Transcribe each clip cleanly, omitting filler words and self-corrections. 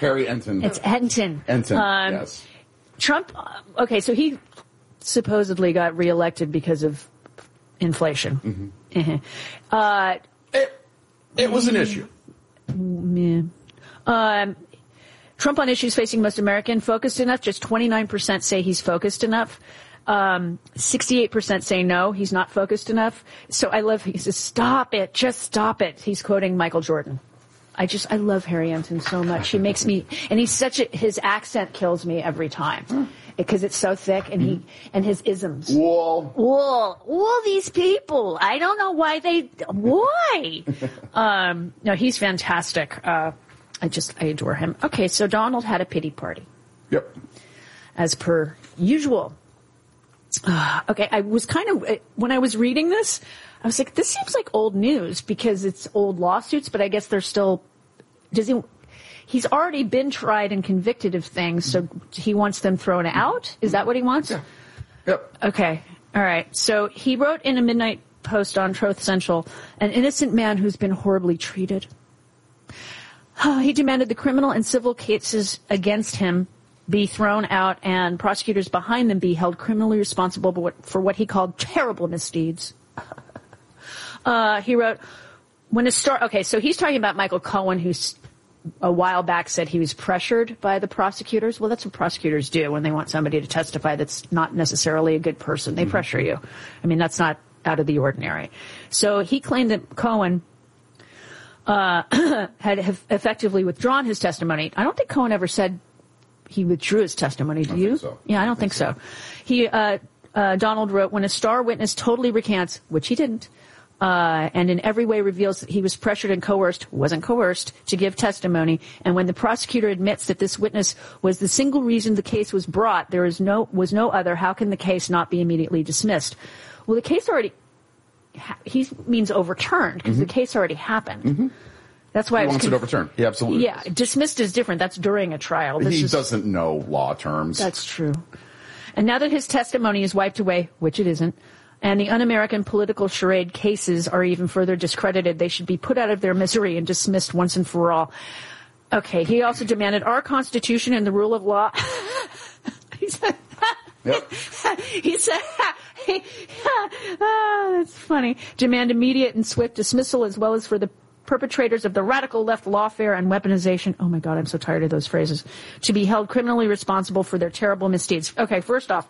Harry Enton. It's Enton. Enton, yes. Trump, okay, so he supposedly got reelected because of inflation. Mm-hmm. It was an issue. Trump on issues facing most American, focused enough. Just 29% say he's focused enough. 68% say no, he's not focused enough. So I love, he says, stop it, just stop it. He's quoting Michael Jordan. I love Harry Enton so much. He makes me, and he's his accent kills me every time. Because it's so thick, and his isms. Wool, these people. I don't know why. No, he's fantastic. I adore him. Okay, so Donald had a pity party. Yep. As per usual. Okay, I was when I was reading this, I was like, this seems like old news because it's old lawsuits, but I guess they're still, he's already been tried and convicted of things, so he wants them thrown out? Is that what he wants? Yeah. Yep. Okay. All right. So he wrote in a midnight post on Truth Central, an innocent man who's been horribly treated. He demanded the criminal and civil cases against him be thrown out and prosecutors behind them be held criminally responsible for what he called terrible misdeeds. He wrote, okay, so he's talking about Michael Cohen, who's a while back said he was pressured by the prosecutors. Well, that's what prosecutors do when they want somebody to testify that's not necessarily a good person. They pressure you. I mean, that's not out of the ordinary. So he claimed that Cohen had effectively withdrawn his testimony. I don't think Cohen ever said he withdrew his testimony. Do you? So. Yeah, I don't think so. Donald wrote, when a star witness totally recants, which he didn't, and in every way reveals that he was pressured and wasn't coerced to give testimony, and when the prosecutor admits that this witness was the single reason the case was brought, there was no other, how can the case not be immediately dismissed? Well, the case already, he means overturned, because the case already happened. Mm-hmm. That's why he wants it overturned. Yeah, absolutely. Yeah, dismissed is different. That's during a trial. He doesn't know law terms. That's true. And now that his testimony is wiped away, which it isn't, and the un-American political charade cases are even further discredited, they should be put out of their misery and dismissed once and for all. Okay, he also demanded our Constitution and the rule of law. He said, yep. He said, that's funny. Demand immediate and swift dismissal as well as for the perpetrators of the radical left lawfare and weaponization. Oh my God, I'm so tired of those phrases. To be held criminally responsible for their terrible misdeeds. Okay, first off,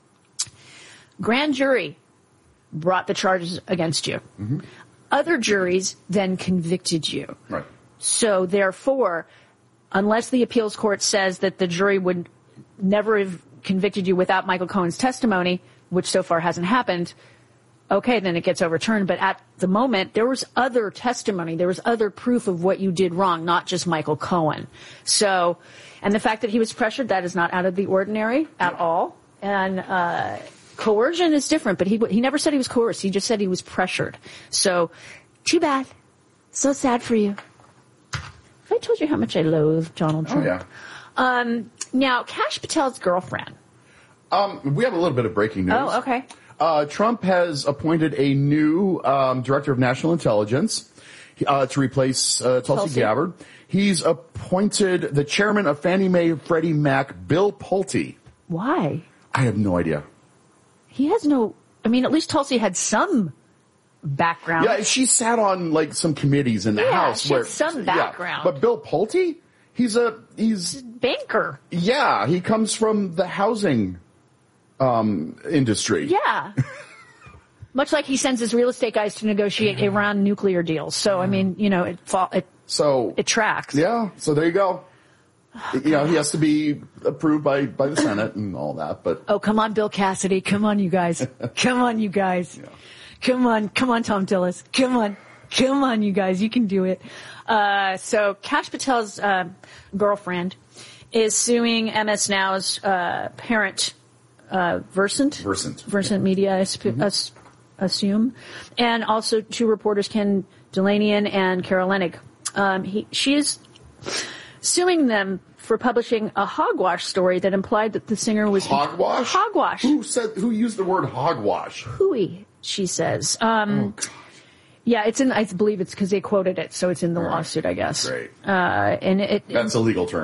grand jury brought the charges against you. Mm-hmm. Other juries then convicted you. Right. So therefore, unless the appeals court says that the jury would never have convicted you without Michael Cohen's testimony, which so far hasn't happened, okay, then it gets overturned. But at the moment, there was other testimony. There was other proof of what you did wrong, not just Michael Cohen. So, and the fact that he was pressured, that is not out of the ordinary at all. And coercion is different, but he never said he was coerced. He just said he was pressured. So, too bad. So sad for you. Have I told you how much I loathe Donald Trump? Oh, yeah. Now, Kash Patel's girlfriend. We have a little bit of breaking news. Oh, okay. Trump has appointed a new director of national intelligence to replace Tulsi Gabbard. He's appointed the chairman of Fannie Mae Freddie Mac, Bill Pulte. Why? I have no idea. He has no... I mean, at least Tulsi had some background. Yeah, she sat on like some committees in the House. She had some background. Yeah, but Bill Pulte, he's banker. Yeah, he comes from the housing industry. Yeah. Much like he sends his real estate guys to negotiate Iran nuclear deals. So, I mean, you know, it tracks. Yeah, so there you go. You know, he has to be approved by the Senate and all that, but... Oh, come on, Bill Cassidy. Come on, you guys. Come on, you guys. Yeah. Come on, Tom Tillis. Come on, you guys. You can do it. So Kash Patel's girlfriend is suing MS Now's parent, Versant Media, I assume, and also two reporters, Ken Dilanian and Carol Leonnig. She is suing them for publishing a hogwash story that implied that the singer was... Hogwash? Hogwash. Who used the word hogwash? Hooey, she says. Yeah, I believe it's because they quoted it, so it's in the lawsuit, I guess. Great. And that's a legal term.